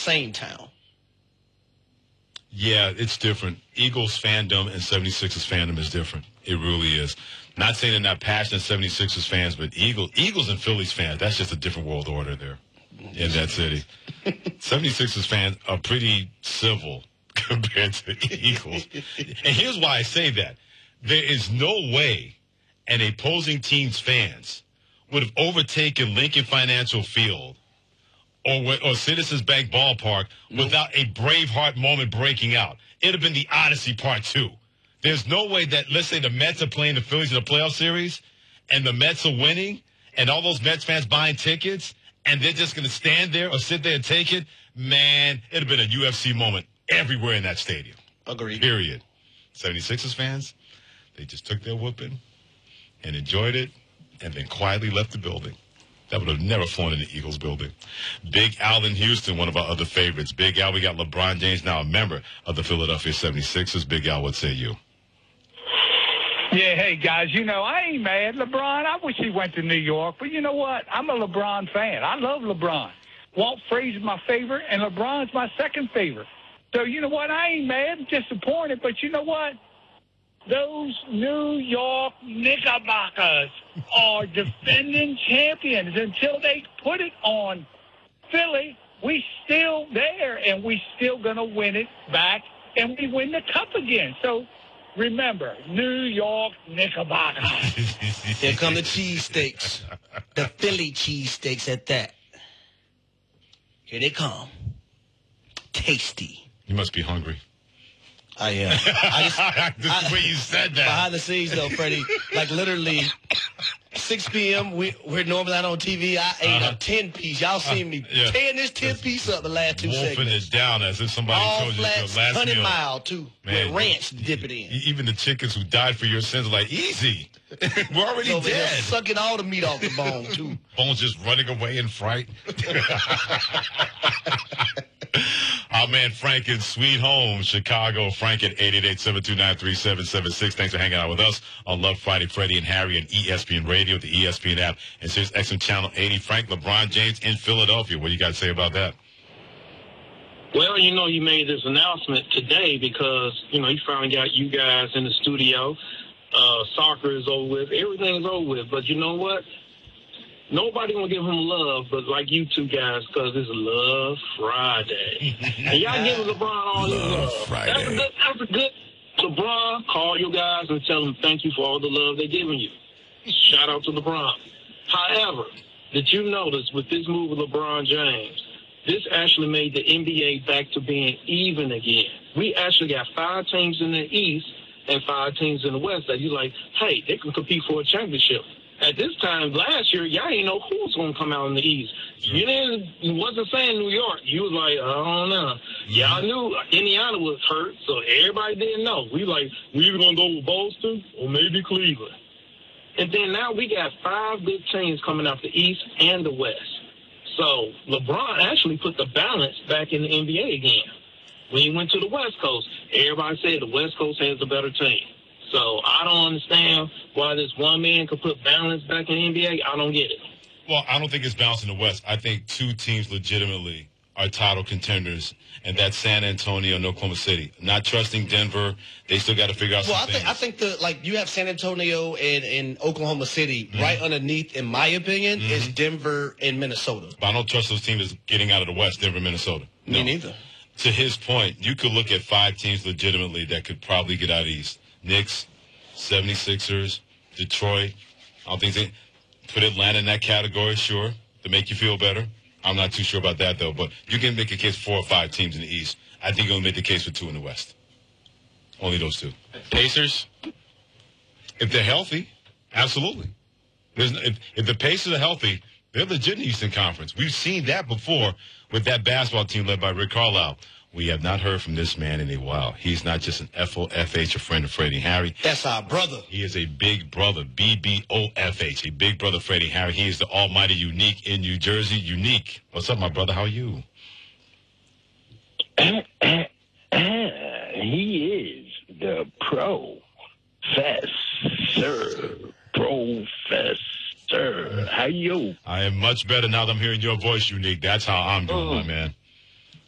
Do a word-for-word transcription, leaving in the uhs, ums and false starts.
same town. Yeah, it's different. Eagles fandom and seventy-sixers fandom is different. It really is. Not saying they're not passionate seventy-sixers fans, but Eagles, Eagles and Phillies fans, that's just a different world order there in that city. seventy-sixers fans are pretty civil compared to the Eagles. And here's why I say that. There is no way an opposing team's fans would have overtaken Lincoln Financial Field or, or Citizens Bank Ballpark nope. without a Braveheart moment breaking out. It would have been the Odyssey Part two. There's no way that, let's say, the Mets are playing the Phillies in the playoff series, and the Mets are winning, and all those Mets fans buying tickets, and they're just going to stand there or sit there and take it. Man, it would have been a U F C moment everywhere in that stadium. Agreed. Period. seventy-sixers fans, they just took their whooping and enjoyed it, and then quietly left the building. That would have never flown in the Eagles building. Big Al in Houston, one of our other favorites. Big Al, we got LeBron James now a member of the Philadelphia seventy-sixers. Big Al, what say you? Yeah, hey, guys, you know, I ain't mad. LeBron, I wish he went to New York. But you know what? I'm a LeBron fan. I love LeBron. Walt Frazier is my favorite, and LeBron's my second favorite. So you know what? I ain't mad. I'm disappointed. But you know what? Those New York Knickerbockers are defending champions. Until they put it on Philly, we still there, and we still going to win it back, and we win the cup again. So remember, New York Knickerbockers. Here come the cheesesteaks. The Philly cheesesteaks at that. Here they come. Tasty. You must be hungry. I am. I just, the I, way you said that. Behind the scenes, though, Freddie, like literally six p.m., we, we're normally not on T V. I ate uh-huh. a ten-piece. Y'all seen me uh, yeah. tearing this ten-piece up the last two Wolfing segments. it down as if somebody All told you flats, your last one hundred meal. mile, too, Man, with ranch to dip it in. Even the chickens who died for your sins are like, easy. We're already so dead. Sucking all the meat off the bone, too. Bones just running away in fright. Our man Frank in Sweet Home, Chicago. Frank at eight eight eight, seven two nine, three seven seven six. Thanks for hanging out with us on Love Friday. Freddie and Harry and E S P N Radio, the E S P N app, and Sirius X M Channel eighty. Frank, LeBron James in Philadelphia. What do you got to say about that? Well, you know, you made this announcement today because, you know, you finally got you guys in the studio. Uh, soccer is over with. Everything is over with. But you know what? Nobody gonna give him love, but like you two guys, because it's Love Friday, and y'all give LeBron all his love. Friday. That's a good. That's a good. LeBron, call your guys and tell them thank you for all the love they're giving you. Shout out to LeBron. However, did you notice with this move with LeBron James, this actually made the N B A back to being even again. We actually got five teams in the East and five teams in the West that you like, hey, they can compete for a championship. At this time last year, y'all didn't know who was going to come out in the East. You didn't, you wasn't saying New York. You was like, I don't know. Y'all knew Indiana was hurt, so everybody didn't know. We like, we either going to go with Boston or maybe Cleveland. And then now we got five good teams coming out the East and the West. So LeBron actually put the balance back in the N B A again. When he went to the West Coast, everybody said the West Coast has a better team. So I don't understand why this one man could put balance back in the N B A. I don't get it. Well, I don't think it's balance in the West. I think two teams legitimately are title contenders, and that's San Antonio and Oklahoma City. Not trusting Denver. They still got to figure out well, some I think, things. I think the like you have San Antonio and, and Oklahoma City mm-hmm. right underneath, in my opinion, mm-hmm. is Denver and Minnesota. But I don't trust those teams getting out of the West, Denver, Minnesota. No. Me neither. To his point, you could look at five teams legitimately that could probably get out East. Knicks, seventy-sixers, Detroit. I don't think they put Atlanta in that category, sure, to make you feel better. I'm not too sure about that, though. But you can make a case for four or five teams in the East. I think you'll make the case for two in the West. Only those two. Pacers, if they're healthy, absolutely. There's, if, if the Pacers are healthy, they're legit in the Eastern Conference. We've seen that before with that basketball team led by Rick Carlisle. We have not heard from this man in a while. He's not just an F O F H, a friend of Freddie Harry. That's our brother. He is a big brother, B B O F H, a big brother Freddie Harry. He is the almighty Unique in New Jersey. Unique. What's up, my brother? How are you? He is the professor. Professor. How you? I am much better now that I'm hearing your voice, Unique. That's how I'm doing, oh. my man.